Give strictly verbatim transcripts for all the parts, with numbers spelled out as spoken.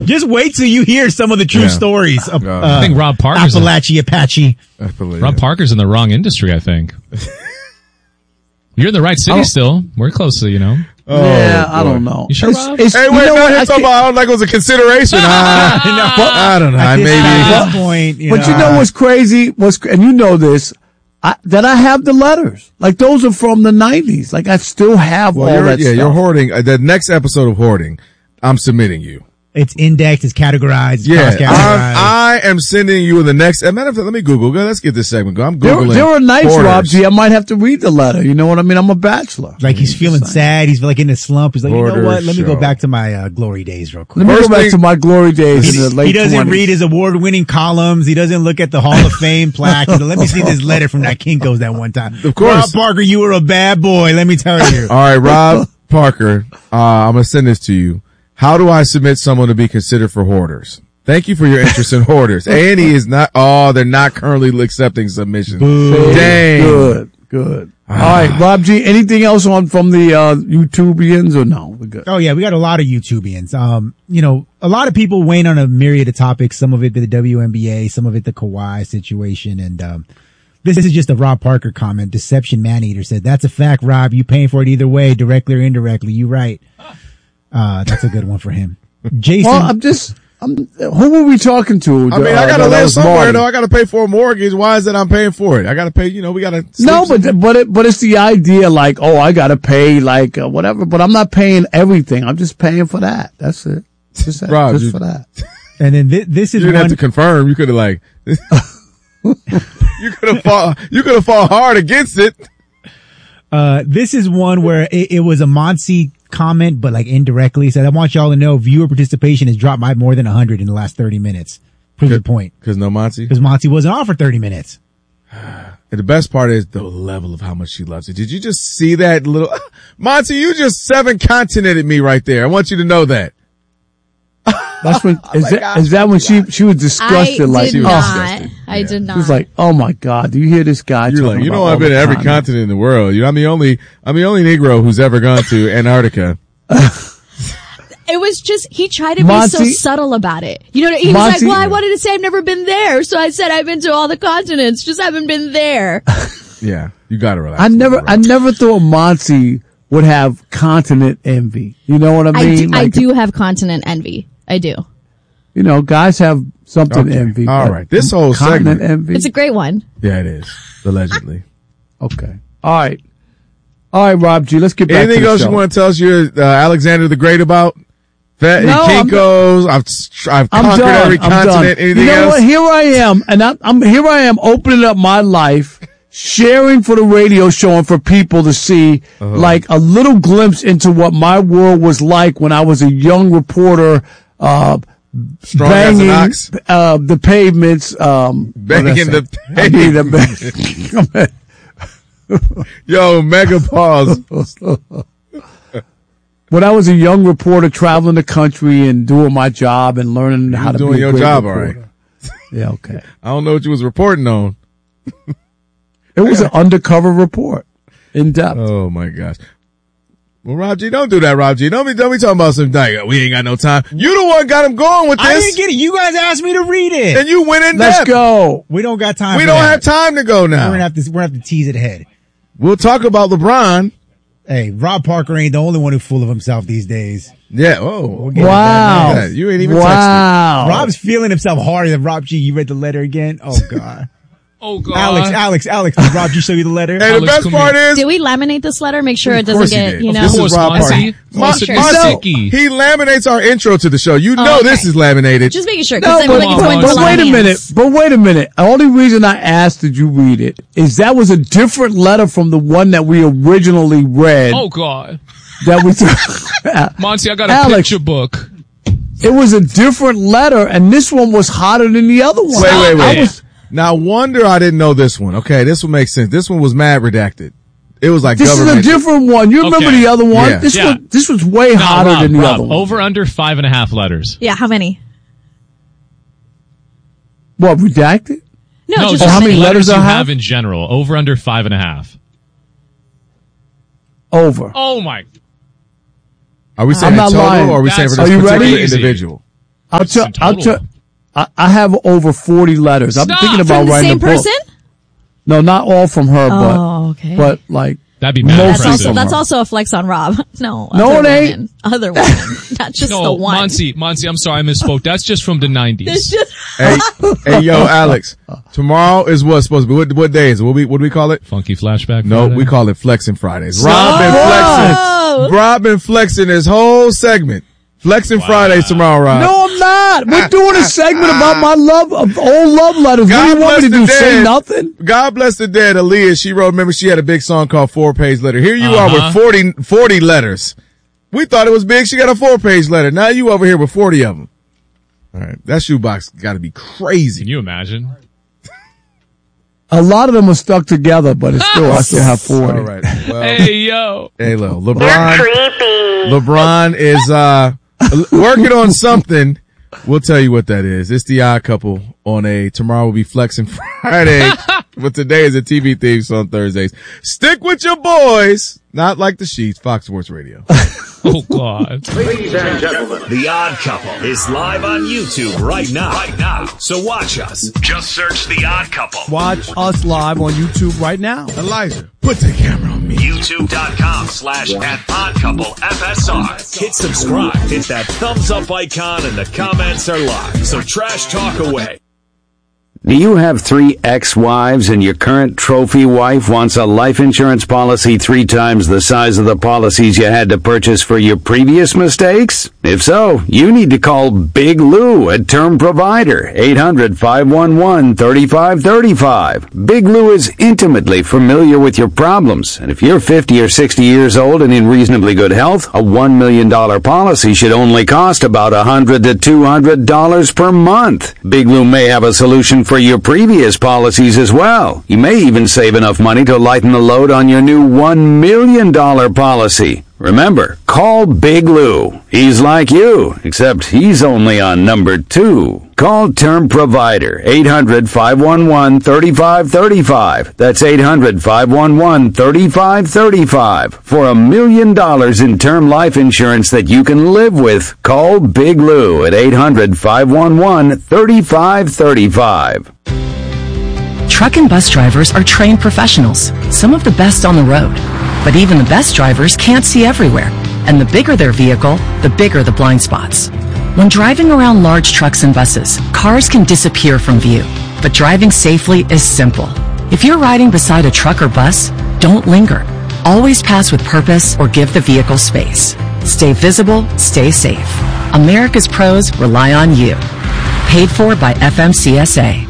Just wait till you hear some of the true Yeah. stories. Of, Uh, uh, I think Rob Parker's in, Appalachie Apache. Rob Parker's in the wrong industry, I think. You're in the right city still. We're close to, you know. Oh, yeah, boy. I don't know. You sure, It's- Rob? it's- Hey, you wait, know no, what? I it's about, I don't like it was a consideration. I, I don't know. I At this, maybe. at this point, you But know, you know what's crazy? What's and you know this I, that I have the letters. Like those are from the nineties. Like I still have Well, all you're, that yeah, stuff. you're hoarding. Uh, the next episode of Hoarding, I'm submitting you. it's indexed, it's categorized, it's Yeah, cross-categorized. I'm, I am sending you the next. As a matter of fact, let me Google. Let's get this segment going. I'm there, Googling. there are nights, hoarders. Rob G, I might have to read the letter. You know what I mean? I'm a bachelor. Like he's feeling sad. He's like in a slump. He's like, you know Hoarder what? Let me go show. back to my uh, glory days real Let quick. me First go back thing- to my glory days He, in the late he doesn't twenties. read his award-winning columns. He doesn't look at the Hall of Fame plaque. He's like, let me see this letter from that Kinko's that one time. Of course. Rob Parker, you were a bad boy. Let me tell you. All right, Rob Parker, uh, I'm going to send this to you. How do I submit someone to be considered for hoarders? Thank you for your interest in hoarders. A and E is not, oh, they're not currently accepting submissions. Dang. Good, good. All right, Rob G, anything else on from the uh, YouTubians or no? We're good. Oh yeah, we got a lot of YouTubians. Um, you know, a lot of people weighing on a myriad of topics. Some of it the W N B A, some of it the Kawhi situation, and um, this is just a Rob Parker comment. Deception Maneater said, "That's a fact, Rob. You paying for it either way, directly or indirectly. You right." Uh, that's a good one for him. Jason, Well, I'm just, I'm, who were we talking to? I mean, Uh, I got to that live was somewhere, Marty. though. I got to pay for a mortgage. Why is it I'm paying for it? I got to pay, you know, we got to. No, but but it, but it's the idea like, oh, I got to pay like uh, whatever, but I'm not paying everything. I'm just paying for that. That's it. Just, that, Rob, just you- for that. and then th- this is You didn't one. have to confirm. You could have like, you could have fought, you could have fought hard against it. Uh, this is one where it, it was a Monty comment, but like indirectly said, I want y'all to know viewer participation has dropped by more than a hundred in the last thirty minutes. Proves the point. Cause no Monty. Because Monty wasn't on for thirty minutes. And the best part is the level of how much she loves it. Did you just see that little, Monty, you just seven continented me right there. I want you to know that. That's when is my that gosh, is that when she she was disgusted I like did oh. not. I Yeah. did not. She was like, oh my God, do you hear this guy? You're talking like, you about know, all I've been the to every continent? continent in the world. You know, I'm the only, I'm the only Negro who's ever gone to Antarctica. It was just, he tried to be Monty- so subtle about it. You know, he was Monty- like, well, I wanted to say I've never been there. So I said I've been to all the continents, just haven't been there. Yeah, you gotta relax. I never Rob. I never thought Monty would have continent envy. You know what I I mean? do, I Like, do have continent envy. I do. You know, guys have something Okay. envy. All but right. This whole continent segment- envy. It's a great one. Yeah, it is. Allegedly. Okay. All right. All right, Rob G. Let's get back Anything to the else show. you want to tell us you're uh, Alexander the Great about? That No, I'm- Kinko's, I've I've I'm conquered done. every I'm continent. done. Anything you know else? what? Here I am, and I'm, I'm here. I am opening up my life, sharing for the radio show and for people to see, Uh-huh. like a little glimpse into what my world was like when I was a young reporter, uh, Strong as an banging ox. uh, the pavements. Um, Banging what did the I say? I mean, the- Yo, mega pause. when I was a young reporter traveling the country and doing my job and learning how to doing be a your great job, all reporter. right. Yeah, okay. I don't know what you was reporting on. It was an undercover report, in depth. Oh my gosh. Well, Rob G, don't do that, Rob G. Don't be, don't be talking about some, like, we ain't got no time. You the one got him going with I this. didn't get it. You guys asked me to read it. And you went in Let's depth. go. We don't got time. We for don't that. have time to go We're now. gonna have to. We're gonna have to tease it ahead. We'll talk about LeBron. Hey, Rob Parker ain't the only one who's full of himself these days. Yeah. Oh, We'll get Wow. Yeah, you ain't even Wow. Rob's feeling himself harder than Rob G. You read the letter again? Oh God. Oh, God. Alex, Alex, Alex, did Rob G show you the letter? Hey, the Alex, best come part here. is, Did we laminate this letter? Make sure it Of doesn't course he get, did. you Of know. course This is Rob Okay. Party. Mon- Sure. Monty, Sticky. he laminates our intro to the show. You know okay. this is laminated. Just making sure. No, Cause then but, when Come you on, go but, into but line wait a minute. hands- But wait a minute. The only reason I asked did you read it is that was a different letter from the one that we originally read. Oh, God. That we Monty, I got a Alex. picture book. It was a different letter, and this one was hotter than the other one. Wait, wait, I wait. was- Now, wonder I didn't know this one. Okay, this one makes sense. This one was mad redacted. It was like this is a government. different one. You remember Okay. the other one? Yeah. This Yeah. was this was way No, hotter Rob, than the Rob, other one. over under five and a half letters. Yeah, how many? What, redacted? No, No, just just how many letters you I have have? in general. Over under five and a half. Over. Oh, my. Are we saying I'm not total lying. or are we saying That's for this Are you particular ready? individual? I'll tell. I'll tell. I, I have over forty letters. I'm Stop. thinking about From the writing same a book. person? No, not all from her, Oh, okay. but but like That'd be mad most That's impressive. also, from that's her. also a flex on Rob. No, No, other it ain't. women. Other women, not just No, the one. Monty, Monty, I'm sorry, I misspoke. That's just from the It's nineties. just Hey, hey, yo, Alex. Tomorrow is what's supposed to be. What, what day is it? What we what do we call it? Funky flashback. No, Friday? we call it Flexing Fridays. Rob been Whoa. flexing. Rob been flexing this whole segment. Flexing Fridays tomorrow, Rob. No, I'm not. We're doing a segment about my love of old love letters. God what do you want me to bless do? the Say dead. nothing? God bless the dead. Aaliyah, she wrote, remember she had a big song called Four Page Letter. Here you are Uh-huh. with forty, forty letters. We thought it was big. She got a four page letter. Now you over here with forty of them. All right. That shoebox got to be crazy. Can you imagine? A lot of them are stuck together, but it's still I still have forty. All right. Well, Hey, yo. hey, look, LeBron, LeBron is, uh, working on something. We'll tell you what that is. It's the Odd Couple on a tomorrow will be Flexing Friday, but today is a T V theme on Thursdays. Stick with your boys, not like the Sheets, Fox Sports Radio. Oh, God. Ladies and gentlemen, The Odd Couple is live on YouTube right now. Right now. So watch us. Just search The Odd Couple. Watch us live on YouTube right now. Elijah, put the camera on me. YouTube.com slash at Odd Couple F S R. Hit subscribe. Hit that thumbs up icon and the comments are live. So trash talk away. Do you have three ex-wives and your current trophy wife wants a life insurance policy three times the size of the policies you had to purchase for your previous mistakes? If so, you need to call Big Lou at Term Provider, eight hundred, five one one, three five three five. Big Lou is intimately familiar with your problems, and if you're fifty or sixty years old and in reasonably good health, a one million dollars policy should only cost about one hundred to two hundred dollars per month. Big Lou may have a solution for your previous policies as well. You may even save enough money to lighten the load on your new one million dollars policy. Remember, call Big Lou. He's like you, except he's only on number two. Call Term Provider, eight hundred, five one one, three five three five. That's eight hundred, five one one, three five three five. For a million dollars in term life insurance that you can live with, call Big Lou at eight hundred, five one one, three five three five. Truck and bus drivers are trained professionals, some of the best on the road. But even the best drivers can't see everywhere. And the bigger their vehicle, the bigger the blind spots. When driving around large trucks and buses, cars can disappear from view. But driving safely is simple. If you're riding beside a truck or bus, don't linger. Always pass with purpose or give the vehicle space. Stay visible, stay safe. America's pros rely on you. Paid for by F M C S A.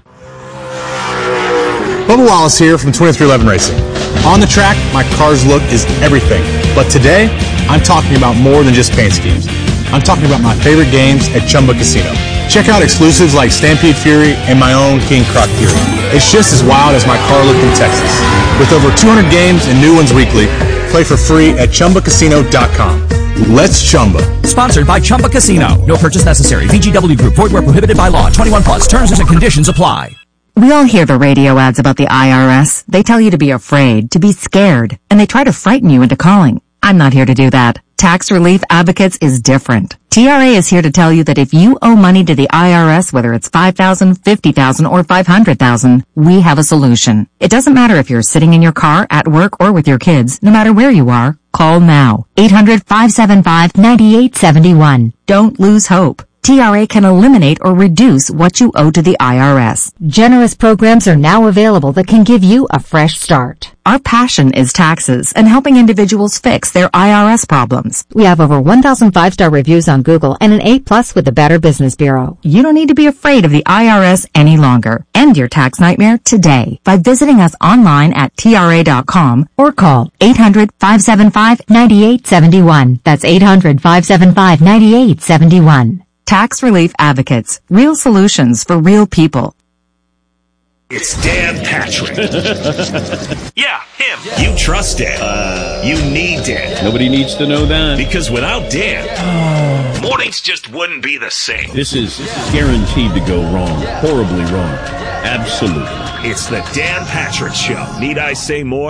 Bubba Wallace here from twenty-three eleven Racing. On the track, my car's look is everything. But today, I'm talking about more than just paint schemes. I'm talking about my favorite games at Chumba Casino. Check out exclusives like Stampede Fury and my own King Croc Fury. It's just as wild as my car look in Texas. With over two hundred games and new ones weekly, play for free at Chumba Casino dot com. Let's Chumba. Sponsored by Chumba Casino. No purchase necessary. V G W Group. Void where prohibited by law. twenty-one plus. Terms and conditions apply. We all hear the radio ads about the I R S. They tell you to be afraid, to be scared, and they try to frighten you into calling. I'm not here to do that. Tax Relief Advocates is different. T R A is here to tell you that if you owe money to the I R S, whether it's five thousand dollars, fifty thousand dollars, or five hundred thousand dollars, we have a solution. It doesn't matter if you're sitting in your car, at work, or with your kids. No matter where you are, call now. eight hundred, five seven five, nine eight seven one. Don't lose hope. T R A can eliminate or reduce what you owe to the I R S. Generous programs are now available that can give you a fresh start. Our passion is taxes and helping individuals fix their I R S problems. We have over one thousand five-star reviews on Google and an A plus with the Better Business Bureau. You don't need to be afraid of the I R S any longer. End your tax nightmare today by visiting us online at T R A dot com or call eight hundred, five seven five, nine eight seven one. That's eight hundred, five seven five, nine eight seven one. Tax Relief Advocates. Real solutions for real people. It's Dan Patrick. Yeah, him. You trust Dan. Uh, you need Dan. Nobody needs to know that. Because without Dan, mornings just wouldn't be the same. This is guaranteed to go wrong. Horribly wrong. Absolutely. It's the Dan Patrick Show. Need I say more?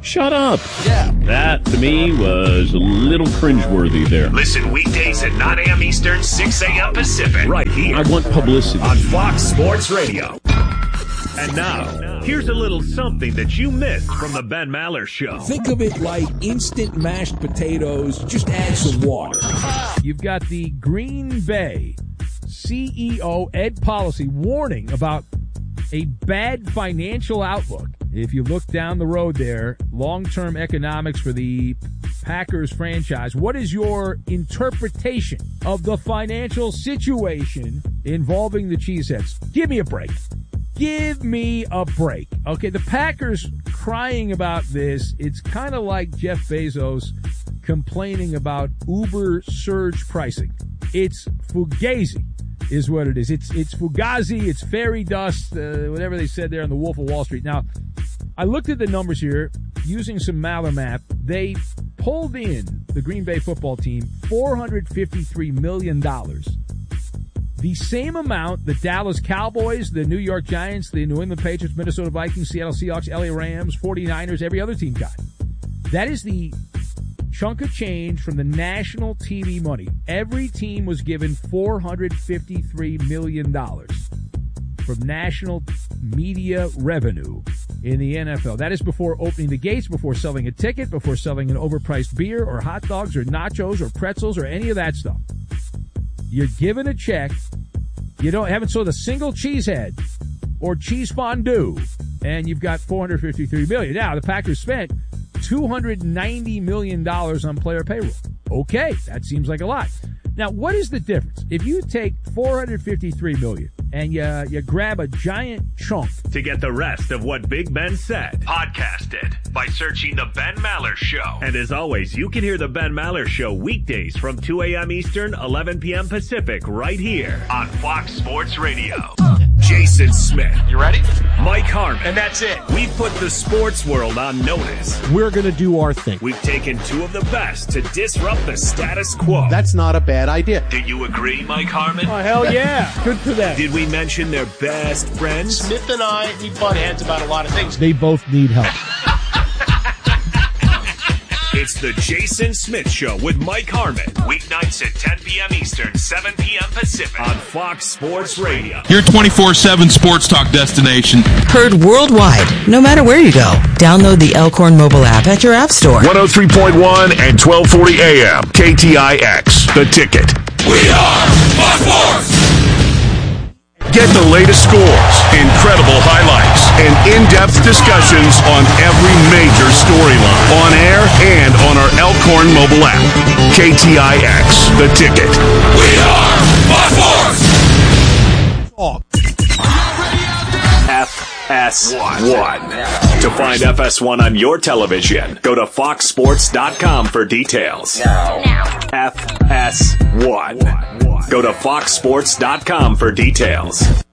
Shut up. Yeah. That, to me, was a little cringeworthy there. Listen weekdays at nine a.m. Eastern, six a.m. Pacific. Right here. I want publicity. On Fox Sports Radio. And now, here's a little something that you missed from the Ben Maller Show. Think of it like instant mashed potatoes. Just add some water. You've got the Green Bay C E O, Ed Policy, warning about a bad financial outlook. If you look down the road there, long-term economics for the Packers franchise, what is your interpretation of the financial situation involving the Cheeseheads? Give me a break. Give me a break. Okay, the Packers crying about this, it's kind of like Jeff Bezos complaining about Uber surge pricing. It's fugazi is what it is. It's it's fugazi, it's fairy dust, uh, whatever they said there on the Wolf of Wall Street. Now, I looked at the numbers here using some Maller Map. They pulled in, the Green Bay football team, four hundred fifty-three million dollars. The same amount the Dallas Cowboys, the New York Giants, the New England Patriots, Minnesota Vikings, Seattle Seahawks, L A Rams, forty-niners, every other team got. That is the chunk of change from the national T V money. Every team was given four hundred fifty-three million dollars from national media revenue in the N F L. That is before opening the gates, before selling a ticket, before selling an overpriced beer or hot dogs or nachos or pretzels or any of that stuff. You're given a check. You don't haven't sold a single cheesehead or cheese fondue, and you've got four hundred fifty-three million dollars. Now, the Packers spent two hundred ninety million dollars on player payroll. Okay, that seems like a lot. Now, what is the difference? If you take four hundred fifty-three million dollars and you, you grab a giant chunk. To get the rest of what Big Ben said, podcast it by searching The Ben Maller Show. And as always, you can hear The Ben Maller Show weekdays from two a.m. Eastern, eleven p.m. Pacific, right here on Fox Sports Radio. Jason Smith. You ready? Mike Harmon. And that's it. We've put the sports world on notice. We're going to do our thing. We've taken two of the best to disrupt the status quo. That's not a bad idea. Do you agree, Mike Harmon? Oh, hell yeah. Good for them. Did we mention their best friends? Smith and I, we butt heads about a lot of things. They both need help. It's the Jason Smith Show with Mike Harmon. Weeknights at ten p.m. Eastern, seven p.m. Pacific on Fox Sports Radio. Your twenty-four seven sports talk destination. Heard worldwide, no matter where you go. Download the Elkhorn mobile app at your app store. one oh three point one and twelve forty A M. K T I X, The Ticket. We are Fox Sports! Get the latest scores, incredible highlights, and in-depth discussions on every major storyline on air and on our Elkhorn mobile app. K T I X, The Ticket. We are Fox Sports! F S one. To find F S one on your television, go to fox sports dot com for details. F S one. Go to fox sports dot com for details.